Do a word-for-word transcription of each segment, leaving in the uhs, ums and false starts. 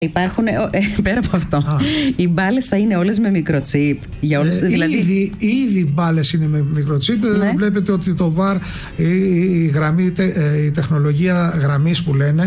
Υπάρχουν, ε, πέρα από αυτό, Α. οι μπάλες θα είναι όλες με μικροτσίπ για όλους, ε, δηλαδή... Ήδη, ήδη οι μπάλες είναι με μικροτσίπ. Ναι. Βλέπετε ότι το βαρ, η, η, γραμμή, η τεχνολογία γραμμής που λένε,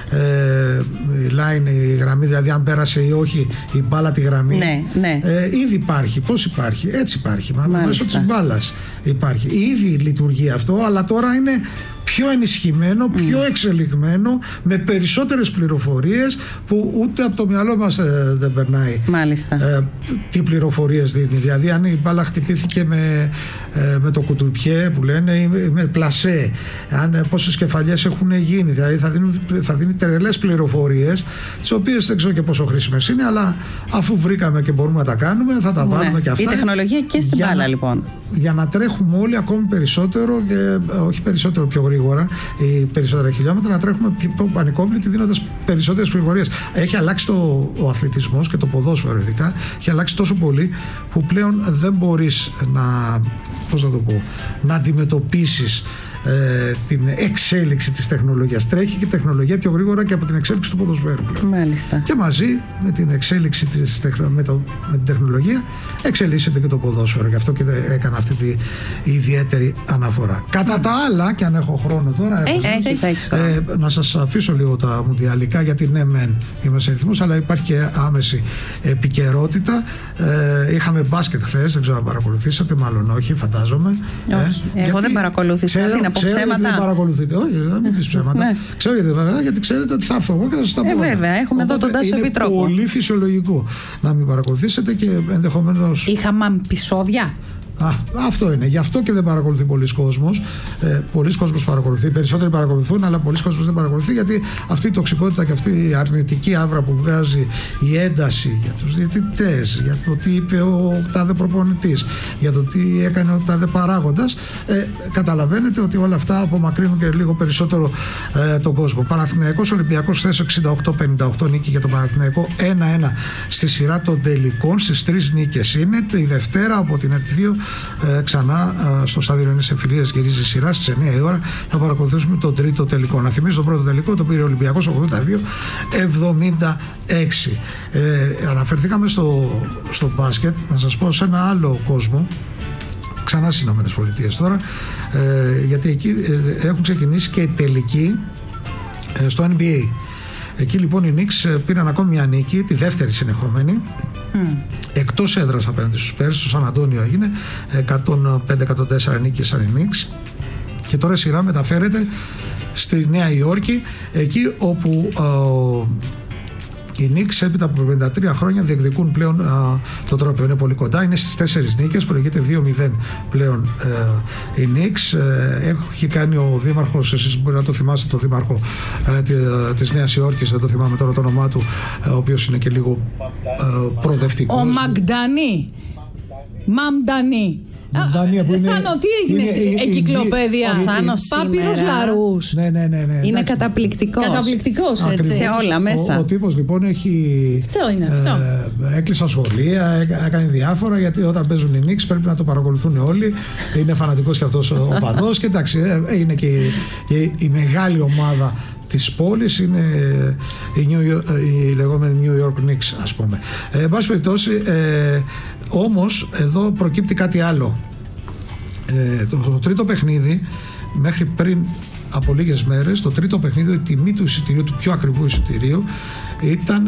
ε, η line, η γραμμή, δηλαδή αν πέρασε ή όχι η μπάλα τη γραμμή, ναι, ναι. Ε, ήδη υπάρχει. Πώς υπάρχει? Έτσι υπάρχει, μα μέσω της μπάλας υπάρχει. Ήδη λειτουργεί αυτό, αλλά τώρα είναι πιο ενισχυμένο, πιο mm. εξελιγμένο, με περισσότερες πληροφορίες που ούτε από το μυαλό μας ε, δεν περνάει. Μάλιστα. Ε, τι πληροφορίες δίνει. Δηλαδή αν η μπάλα χτυπήθηκε με, ε, με το κουτουπιέ που λένε ή με πλασέ, αν, ε, πόσες κεφαλιές έχουν γίνει, δηλαδή θα, δίνουν, θα δίνει τρελές πληροφορίες, τις οποίες δεν ξέρω και πόσο χρήσιμες είναι, αλλά αφού βρήκαμε και μπορούμε να τα κάνουμε, θα τα βάλουμε ναι. και αυτά. Η τεχνολογία και στην μπάλα να, λοιπόν. Για να τρέχουμε όλοι ακόμη περισσότερο και όχι περισσότερο, πιο γρήγορα ή περισσότερα χιλιόμετρα, να τρέχουμε πιο πανικόβλητοι δίνοντας περισσότερες πληροφορίες. Έχει αλλάξει το, ο αθλητισμός και το ποδόσφαιρο ειδικά, έχει αλλάξει τόσο πολύ που πλέον δεν μπορείς να, πώς να το πω, να αντιμετωπίσεις Ε, την εξέλιξη της τεχνολογίας. Τρέχει και η τεχνολογία πιο γρήγορα και από την εξέλιξη του ποδοσφαίρου πλέον. Μάλιστα. Και μαζί με την εξέλιξη της τεχνο... με, το... με την τεχνολογία εξελίσσεται και το ποδόσφαιρο. Γι' αυτό και έκανα αυτή τη ιδιαίτερη αναφορά. Κατά τα άλλα, και αν έχω χρόνο τώρα, έχεις, έχεις, έχεις, ε, να σας αφήσω λίγο τα μουντιαλικά, γιατί ναι μεν είμαι σε ρυθμούς, αλλά υπάρχει και άμεση επικαιρότητα. Ε, είχαμε μπάσκετ χθες, δεν ξέρω αν παρακολουθήσατε, μάλλον όχι, φαντάζομαι. Όχι, ε, εγώ δεν παρακολούθησα. Ξέρω γιατί δεν παρακολουθείτε. Όχι, δεν μην πεις ψέματα. Ναι. Ξέρω γιατί, γιατί ξέρετε ότι θα έρθω εγώ και θα σας τα πω. Ε, βέβαια, έχουμε εδώ τον Τάσο Επιτρόπο. Είναι πολύ φυσιολογικό να μην παρακολουθήσετε και ενδεχομένως. Είχαμε επεισόδια. Α, αυτό είναι. Γι' αυτό και δεν παρακολουθεί πολλοί κόσμος. Ε, πολλοί κόσμος παρακολουθεί. Περισσότεροι παρακολουθούν, αλλά πολλοί κόσμος δεν παρακολουθεί, γιατί αυτή η τοξικότητα και αυτή η αρνητική άβρα που βγάζει, η ένταση για τους διαιτητές, για το τι είπε ο τάδε προπονητής, για το τι έκανε ο τάδε παράγοντας, ε, καταλαβαίνετε ότι όλα αυτά απομακρύνουν και λίγο περισσότερο ε, τον κόσμο. Παναθηναϊκός Ολυμπιακός χθες εξήντα οκτώ πενήντα οκτώ νίκη για τον Παναθηναϊκό, ένα ένα στη σειρά των τελικών. Στις τρεις νίκες είναι. Η Δευτέρα από την ΕΡΤ δύο Ε, ξανά ε, στο στάδιο Ενής Εμφυλίας γυρίζει η σειρά στις εννιά η ώρα. Θα παρακολουθήσουμε τον τρίτο τελικό. Να θυμίσω τον πρώτο τελικό, το πήρε ο Ολυμπιακός ογδόντα δύο εβδομήντα έξι. Ε, αναφερθήκαμε στο, στο μπάσκετ. Να σας πω σε ένα άλλο κόσμο, ξανά στις Ηνωμένες Πολιτείες τώρα, ε, γιατί εκεί ε, έχουν ξεκινήσει και οι τελικοί ε, στο N B A. Εκεί λοιπόν οι Knicks πήραν ακόμη μια νίκη, τη δεύτερη συνεχόμενη, mm. εκτός έδρας απέναντι στους Spurs. Στο Σαν Αντώνιο έγινε εκατόν πέντε εκατόν τέσσερα νίκες σαν οι Knicks, και τώρα η σειρά μεταφέρεται στη Νέα Υόρκη, εκεί όπου ε, οι Knicks έπειτα από πενήντα τρία χρόνια διεκδικούν πλέον α, το τρόπαιο. Είναι πολύ κοντά, είναι στις τέσσερις νίκες, προηγείται δύο μηδέν πλέον ε, οι Knicks. Ε, έχει κάνει ο δήμαρχος, εσείς μπορεί να το θυμάστε, το δήμαρχο ε, της Νέας Υόρκης, δεν το θυμάμαι τώρα το όνομά του, ε, ο οποίος είναι και λίγο ε, προοδευτικός. Ο Μαγντανί. Μαμντανί. Που είναι, Θάνο, τι έγινε στην εγκυκλοπαίδεια? Ο Θάνος Πάπυρος Λαρούς. Ναι, ναι, ναι, ναι. Είναι καταπληκτικός. Καταπληκτικός, έτσι. Σε όλα μέσα. Ο, ο τύπος λοιπόν έχει. Αυτό είναι αυτό. Ε, έκλεισαν σχολεία, έκανε διάφορα, γιατί όταν παίζουν οι Knicks πρέπει να το παρακολουθούν όλοι. Είναι φανατικός και αυτός ο παδός. Και εντάξει, ε, είναι και η, η, η μεγάλη ομάδα της πόλης, είναι η, New, η λεγόμενη New York Knicks, ας πούμε. Ε, εν πάση περιπτώσει, ε, όμως εδώ προκύπτει κάτι άλλο. Ε, το, το τρίτο παιχνίδι, μέχρι πριν από λίγες μέρες, το τρίτο παιχνίδι, η τιμή του εισιτηρίου, του πιο ακριβού εισιτηρίου, ήταν ε,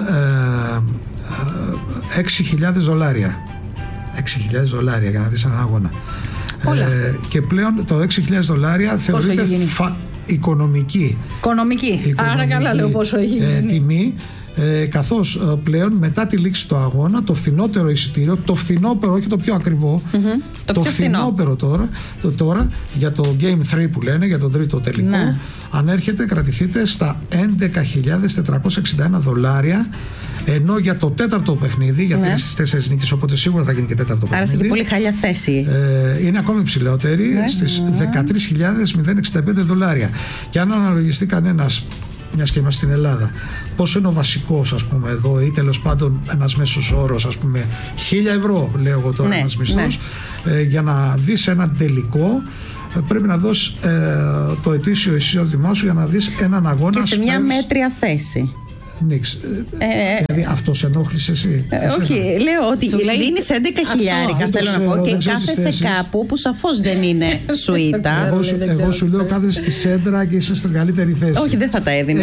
ε, έξι χιλιάδες δολάρια. έξι χιλιάδες δολάρια για να δεις έναν αγώνα. Ε, και πλέον το έξι χιλιάδες δολάρια θεωρείται φα, οικονομική. Οικονομική. οικονομική. Άρα καλά λέω πόσο έχει γίνει. Ε, τιμή. Ε, καθώς ε, πλέον μετά τη λήξη του αγώνα, το φθηνότερο εισιτήριο, το φθηνότερο, όχι το πιο ακριβό, mm-hmm. το, το πιο φθηνότερο τώρα, το, τώρα για το Game τρία που λένε, για τον τρίτο τελικό, ναι. ανέρχεται, κρατηθείτε, στα έντεκα χιλιάδες τετρακόσια εξήντα ένα δολάρια, ενώ για το τέταρτο παιχνίδι, γιατί ναι. είναι στις τέσσερις νίκες, οπότε σίγουρα θα γίνει και τέταρτο Άρα παιχνίδι. Άρα σε πολύ χαλιά θέση. Ε, είναι ακόμη ψηλότερη, ναι. στις ναι. δεκατρείς χιλιάδες εξήντα πέντε δολάρια. Και αν αναλογιστεί κανένας, μιας και είμαστε στην Ελλάδα, πόσο είναι ο βασικός, ας πούμε, εδώ, ή τέλος πάντων ένας μέσος όρος, ας πούμε, χίλια ευρώ, λέω εγώ τώρα, ναι, ένας μισθός, ναι. ε, για να δεις ένα τελικό, ε, πρέπει να δώσεις ε, το ετήσιο εισόδημά σου για να δεις έναν αγώνα. Και σε μια Spurs, μέτρια θέση. Knicks. Ε, δηλαδή αυτό σε ενόχλησε εσύ? Ε, όχι, λέω ότι δίνει έντεκα χιλιάρικα, θέλω να πω, και κάθεσαι κάπου που σαφώς δεν είναι σουίτα. Εγώ, εγώ σου λέω κάθεσαι στη σέντρα και είσαι στην καλύτερη θέση. Όχι, δεν θα τα έδινα.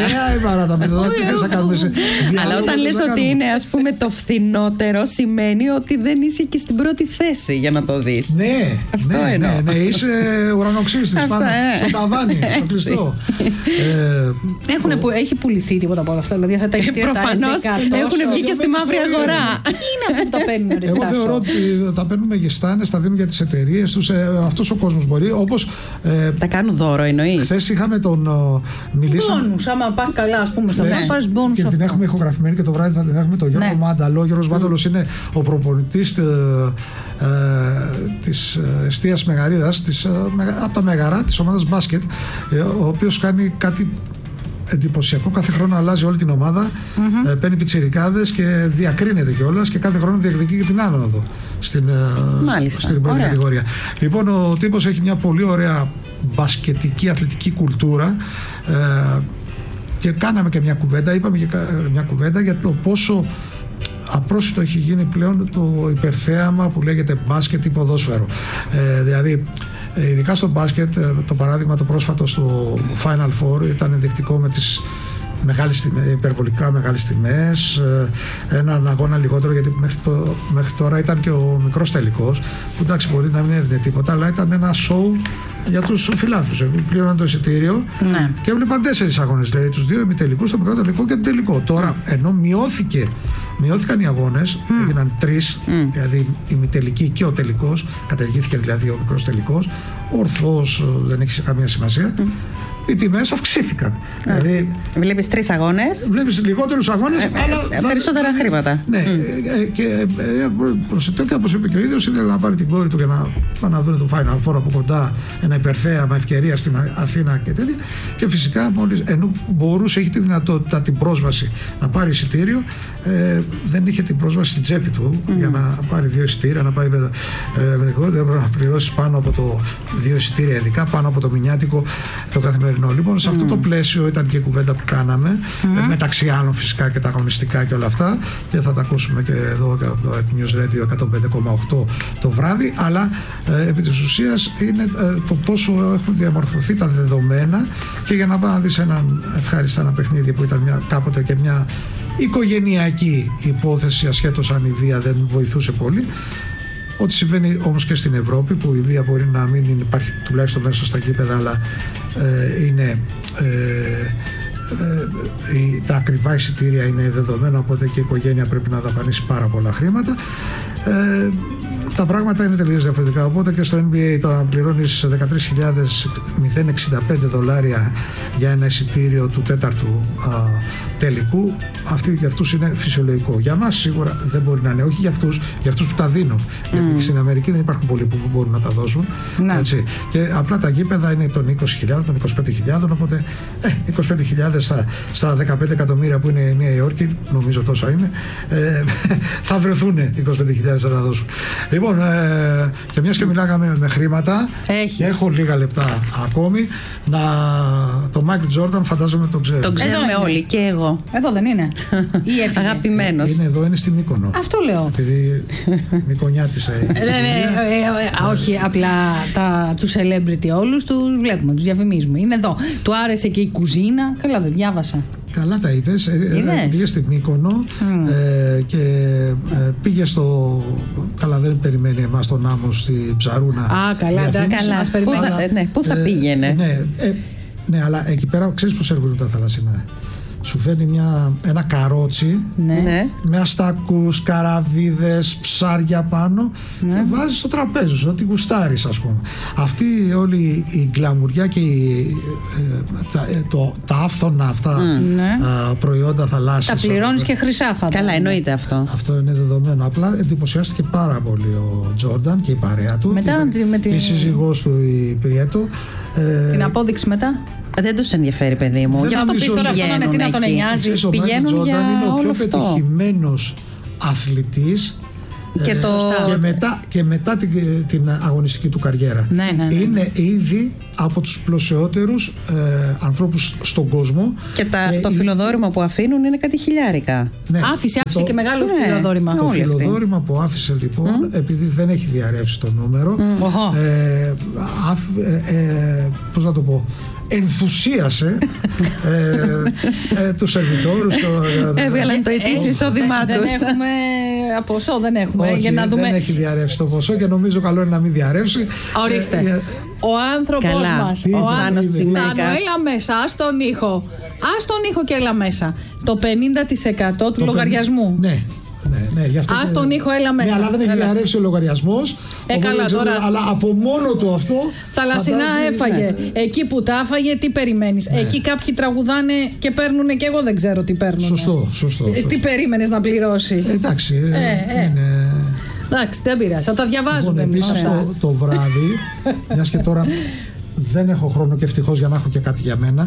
Αλλά όταν λες ότι είναι, ας πούμε, το φθηνότερο, σημαίνει ότι δεν είσαι και στην πρώτη θέση για να το δεις. Ναι, αυτό ναι, εννοώ. ναι, ναι, είσαι ουρανοξύστης πάνω στο ταβάνι, στο κλειστό. Έχει πουληθεί τίποτα από όλα αυτά? Δηλαδή αυτά τα εισιτήρια προφανώς έχουν βγει και στη μαύρη αγορά. Τι είναι αυτό που τα παίρνουν? Εγώ θεωρώ ότι τα παίρνουμε γεστάνες, τα δίνουν για τις εταιρείες τους. Αυτός ο κόσμος μπορεί. Όπως, τα κάνουν δώρο, εννοείς? Χθες είχαμε τον. Μιλήσαμε. Μπόνους, άμα πας καλά, ας πούμε, στο θα πάρεις μπόνους. Και την έχουμε ηχογραφημένη και το βράδυ θα την έχουμε τον Γιώργο Μάνταλο. Ο Γιώργος Μάνταλος είναι ο προπονητής της εστίας Μεγαρίδας, από τα Μεγαρά, της ομάδας μπάσκετ, ο οποίος κάνει κάτι εντυπωσιακό. Κάθε χρόνο αλλάζει όλη την ομάδα, mm-hmm. ε, παίρνει πιτσιρικάδες και διακρίνεται κιόλας και κάθε χρόνο διεκδικεί και την άνοδο στην, στην πρώτη ωραία. κατηγορία. Λοιπόν, ο τύπος έχει μια πολύ ωραία μπασκετική αθλητική κουλτούρα, ε, και κάναμε και μια κουβέντα, είπαμε και μια κουβέντα για το πόσο απρόσιτο έχει γίνει πλέον το υπερθέαμα που λέγεται μπάσκετ ή ποδόσφαιρο. Ε, δηλαδή, ειδικά στο μπάσκετ, το παράδειγμα το πρόσφατο στο Final Four ήταν ενδεικτικό με τις μεγάλες τιμές, υπερβολικά μεγάλες τιμές, έναν αγώνα λιγότερο, γιατί μέχρι, το, μέχρι τώρα ήταν και ο μικρός τελικός, που εντάξει μπορεί να μην έδινε τίποτα, αλλά ήταν ένα σοου για τους φιλάθλους. Πλήρωναν το εισιτήριο, ναι. και έβλεπαν τέσσερις αγώνες, δηλαδή τους δύο ημιτελικούς, τον μικρό τελικό και τον τελικό. Τώρα, ενώ μειώθηκε, μειώθηκαν οι αγώνες, mm. έγιναν τρεις, mm. δηλαδή η ημιτελική και ο τελικός, καταργήθηκε δηλαδή ο μικρός τελικός, ορθώς, δεν έχει καμία σημασία. Mm. Οι τιμές αυξήθηκαν. Mm. Δηλαδή, βλέπεις τρεις αγώνες. Βλέπεις λιγότερους αγώνες, ε, αλλά. Ε, θα, περισσότερα θα, χρήματα. Ναι, mm. ε, και ε, προσιτώ και όπως είπε και ο ίδιος, ήθελε να πάρει την κόρη του για να πάνε να δουν το Final Four από κοντά, ένα υπερθέαμα ευκαιρία στην Αθήνα και τέτοια. Και φυσικά, μόλις ενώ μπορούσε, έχει τη δυνατότητα, την πρόσβαση να πάρει εισιτήριο, ε, δεν είχε την πρόσβαση στην τσέπη του mm. για να πάρει δύο εισιτήρια, να πάει με δικό, δεν έπρεπε να πληρώσει πάνω από το δύο εισιτήρια, ειδικά πάνω από το μηνιάτικο το καθημερινό. Λοιπόν, σε αυτό mm. το πλαίσιο ήταν και η κουβέντα που κάναμε, mm. μεταξύ άλλων φυσικά και τα αγωνιστικά και όλα αυτά, και θα τα ακούσουμε και εδώ από το News Radio εκατόν πέντε κόμμα οκτώ το βράδυ, αλλά ε, επί της ουσίας είναι ε, το πόσο έχουν διαμορφωθεί τα δεδομένα, και για να πάω να δεις έναν ευχάριστα ένα παιχνίδι που ήταν μια, κάποτε και μια οικογενειακή υπόθεση, ασχέτως αν η βία δεν βοηθούσε πολύ. Ό,τι συμβαίνει όμως και στην Ευρώπη, που η βία μπορεί να μην υπάρχει τουλάχιστον μέσα στα γήπεδα, αλλά ε, είναι ε, ε, τα ακριβά εισιτήρια είναι δεδομένα, οπότε και η οικογένεια πρέπει να δαπανίσει πάρα πολλά χρήματα. Ε, τα πράγματα είναι τελείως διαφορετικά, οπότε και στο N B A τώρα πληρώνεις δεκατρείς χιλιάδες εξήντα πέντε δολάρια για ένα εισιτήριο του τέταρτου α, τελικού. Αυτοί για αυτούς είναι φυσιολογικό. Για μας σίγουρα δεν μπορεί να είναι, όχι για αυτούς, για αυτούς που τα δίνουν. Mm. Γιατί στην Αμερική δεν υπάρχουν πολλοί που μπορούν να τα δώσουν. Mm. Έτσι. Και απλά τα γήπεδα είναι των είκοσι χιλιάδες, των είκοσι πέντε χιλιάδες, οπότε ε, είκοσι πέντε χιλιάδες στα, στα δεκαπέντε εκατομμύρια που είναι η Νέα Υόρκη, νομίζω τόσα είναι, ε, θα βρεθούν είκοσι πέντε χιλιάδες να τα δώσουν. Λοιπόν, ε, και μιας και μιλάγαμε με χρήματα, έχει. Και έχω λίγα λεπτά ακόμη, να, το Μάικλ Τζόρνταν φαντάζομαι τον ξέρετε. Τον ξέρουμε όλοι, και εγώ. Εδώ δεν είναι? Ή έφυγε? Αγαπημένος. Είναι εδώ, είναι στη Μύκονο. Αυτό λέω. Επειδή Μυκονιάτισα. Όχι, απλά τα, τους celebrity όλους τους βλέπουμε, τους διαφημίζουμε. Είναι εδώ. Του άρεσε και η κουζίνα. Καλά, δεν διάβασα. Καλά τα είπες. Ε, πήγε στη Μύκονο mm. ε, και ε, πήγε στο. Καλά, δεν περιμένει εμάς τον άμμο στη Ψαρούνα. Α, καλά, εντάξει. Πού θα, ναι, πού θα πήγαινε. Ε, ναι, ε, ναι, αλλά εκεί πέρα ξέρεις πώς σερβίρουν τα θαλασσινά. Σου φέρνει μια, ένα καρότσι, ναι, με αστάκους, καραβίδες, ψάρια πάνω, ναι, και βάζεις στο τραπέζι σου, ό,τι γουστάρεις, ας πούμε. Αυτή όλη η γκλαμουριά και η, ε, τα, ε, το, τα άφθονα αυτά mm. α, προϊόντα θαλάσσιας. Τα πληρώνεις και χρυσά φαντάζομαι. Καλά, εννοείται αυτό. Αυτό είναι δεδομένο. Απλά εντυπωσιάστηκε πάρα πολύ ο Τζόρνταν και η παρέα του. Μετά, και, με και η σύζυγός του, η Πριέτο. Ε, την απόδειξη μετά. Δεν τους ενδιαφέρει, παιδί μου. Γι' αυτό πεις τώρα αυτό να είναι, τι να τον νοιάζει. Πηγαίνουν για όλο αυτό. Είναι ο πιο πετυχημένος αθλητής Και, ε, το... και, μετά, και μετά την, την αγωνιστική του καριέρα. Ναι, ναι, ναι. Είναι ήδη από τους πλουσιότερους ε, ανθρώπους στον κόσμο. Και τα, ε, το η... φιλοδόρημα που αφήνουν είναι κάτι χιλιάρικα. Ναι, άφησε, άφησε το... και μεγάλο ναι, φιλοδόρημα. Το φιλοδόρημα που άφησε λοιπόν, mm. επειδή δεν έχει διαρρεύσει το νούμερο, mm. ε, αφ, ε, ε, πώς να το πω, ενθουσίασε ε, ε, τους σερβιτόρους. Έβγαλαν το ετήσιο εισόδημά τους. Δεν έχουμε ποσό, δεν έχουμε. Όχι, για να δούμε... δεν έχει διαρρεύσει το ποσό και νομίζω καλό είναι να μην διαρρεύσει. Ορίστε. Ε, ο άνθρωπος μας, ο Άννος Τσιμέκας. Έλα μέσα, ας τον ήχο. Ας τον ήχο και έλα μέσα. Το πενήντα τοις εκατό του το λογαριασμού. Ναι. Ναι, ναι, ας τον ήχο, έλα μέσα. Ναι, αλλά δεν έχει διαρρεύσει ο λογαριασμός. Ε, καλά, τώρα... Αλλά από μόνο του αυτό. Θαλασσινά φαντάζει... έφαγε. Ναι. Εκεί που τα έφαγε, τι περιμένεις. Ναι. Εκεί κάποιοι τραγουδάνε και παίρνουν και εγώ δεν ξέρω τι παίρνουν. Σωστό, σωστό. Ε, τι περίμενες να πληρώσει. Ε, εντάξει. Ε, ε, ε. Είναι... Εντάξει, δεν πειράζει. Θα τα διαβάζουμε λοιπόν, εμείς. Επίσης το, το βράδυ, μιας και τώρα. Δεν έχω χρόνο και ευτυχώς για να έχω και κάτι για μένα.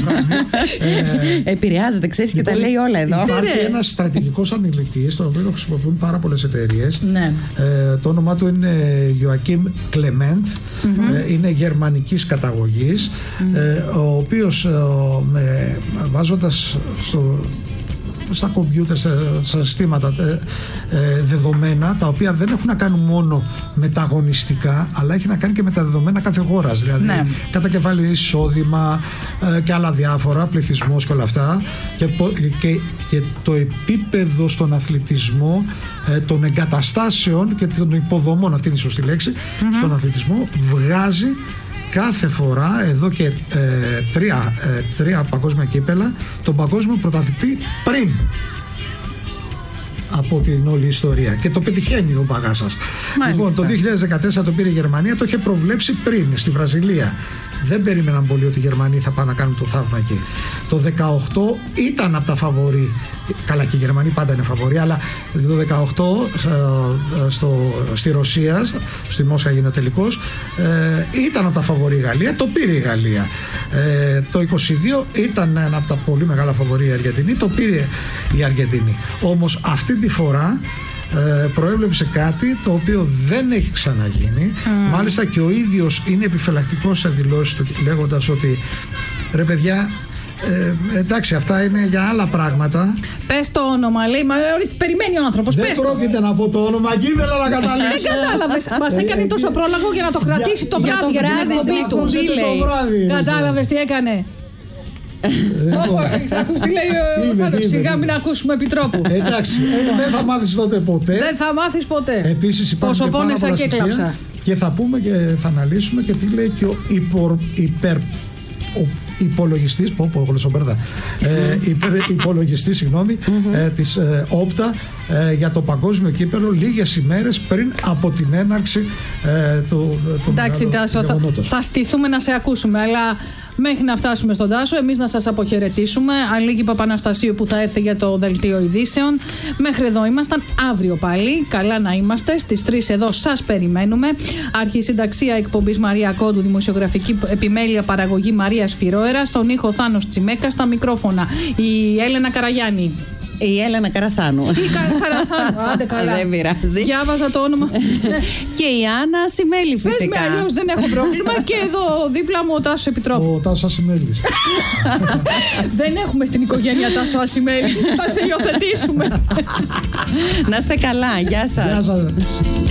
ε, Επηρεάζεται, ξέρεις, λοιπόν, και τα λέει όλα εδώ. Υπάρχει ένας στρατηγικός ανηλικτής, τον οποίο χρησιμοποιούν πάρα πολλές εταιρείες. Ναι. Ε, το όνομά του είναι Joachim Clement. Mm-hmm. Ε, είναι γερμανικής καταγωγής. Mm-hmm. ε, ο οποίος ε, με, βάζοντας στο... στα κομπιούτερ, στα συστήματα ε, ε, δεδομένα, τα οποία δεν έχουν να κάνουν μόνο με τα αγωνιστικά, αλλά έχει να κάνει και με τα δεδομένα κάθε χώρας. Δηλαδή, ναι. κατά κεφάλι εισόδημα ε, και άλλα διάφορα, πληθυσμός και όλα αυτά. Και, και, και το επίπεδο στον αθλητισμό, ε, των εγκαταστάσεων και των υποδομών, αυτή είναι η σωστή λέξη, mm-hmm. στον αθλητισμό, βγάζει κάθε φορά εδώ και ε, τρία, ε, τρία παγκόσμια κύπελα τον παγκόσμιο πρωταθλητή πριν από την όλη ιστορία και το πετυχαίνει ο Παγάσας. Λοιπόν, το δύο χιλιάδες δεκατέσσερα το πήρε η Γερμανία, το είχε προβλέψει πριν στη Βραζιλία. Δεν περίμεναν πολύ ότι οι Γερμανοί θα πάνε να κάνουν το θαύμα εκεί. Το δεκαοκτώ ήταν από τα φαβορί. Καλά, και οι Γερμανοί πάντα είναι φαβορί, αλλά το δεκαοκτώ στο, στη Ρωσία, στη Μόσχα έγινε ο τελικός, ε, ήταν από τα φαβορί η Γαλλία, το πήρε η Γαλλία. Ε, το είκοσι δύο ήταν ένα από τα πολύ μεγάλα φαβορί η Αργεντινή, το πήρε η Αργεντινή. Όμως αυτή τη φορά ε, προέβλεψε κάτι το οποίο δεν έχει ξαναγίνει. Mm. Μάλιστα και ο ίδιος είναι επιφυλακτικός σε δηλώσεις του, λέγοντας ότι ρε παιδιά, Ε, εντάξει, αυτά είναι για άλλα πράγματα. Πες το όνομα, λέει. Μα ορίστε, περιμένει ο άνθρωπος. Δεν πες πρόκειται το. να πω το όνομα, εκεί ήθελα να καταλήξω. Δεν κατάλαβες. Μας έκανε τόσο πρόλογο για να το κρατήσει το βράδυ για την εκπομπή του. Κατάλαβες τι έκανε. Έχεις ακούσει τι λέει ο Φέτος. Σιγά μην ακούσουμε επιτρόπου. Εντάξει, δεν θα μάθεις τότε ποτέ. Δεν θα μάθεις ποτέ. Επίσης υπάρχουν και πάρα πολλά στοιχεία και θα πούμε και θα αναλύσουμε και τι λέει και ο υπερ υπολογιστής, πω πω γλωσσομπέρδα, ε, υπερ, υπολογιστής, συγγνώμη, ε, της ε, Όπτα ε, για το παγκόσμιο κύπελλο λίγες ημέρες πριν από την έναρξη ε, του, του Εντάξει, Τάσο, θα, θα στηθούμε να σε ακούσουμε, αλλά μέχρι να φτάσουμε στον Τάσο, εμείς να σας αποχαιρετήσουμε. Αλίκη Παπαναστασίου που θα έρθει για το δελτίο ειδήσεων. Μέχρι εδώ ήμασταν, αύριο πάλι. Καλά να είμαστε. Στις τρεις εδώ σας περιμένουμε. Αρχισυνταξία εκπομπής Μαρία Κόντου, δημοσιογραφική επιμέλεια παραγωγή Μαρία Σφυρόερα, στον ήχο Θάνος Τσιμέκα, στα μικρόφωνα η Έλενα Καραγιάννη. Η Έλενα Καραθάνου. Η Κα, Καραθάνου, άντε καλά. Δεν πειράζει. Διάβαζα το όνομα. Και η Άννα Ασημέλη φυσικά. Πες με, αλλιώς δεν έχω πρόβλημα. Και εδώ δίπλα μου ο Τάσος Επιτρόπου. Ο Τάσος Ασημέλης. Δεν έχουμε στην οικογένεια Τάσο Ασημέλη. Θα σε υιοθετήσουμε. Να είστε καλά. Γεια σας. Γεια σας.